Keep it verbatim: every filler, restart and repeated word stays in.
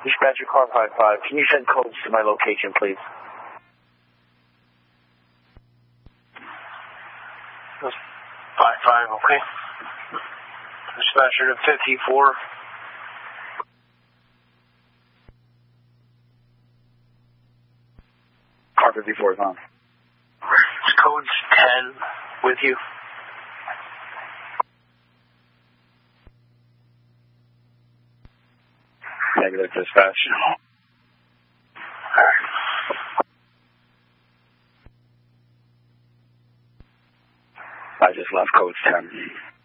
Dispatcher car five five, can you send codes to my location, please? five five, okay. Dispatcher to fifty-four. Car fifty-four is on. Is codes ten with you? Negative, dispatch. I just left codes ten.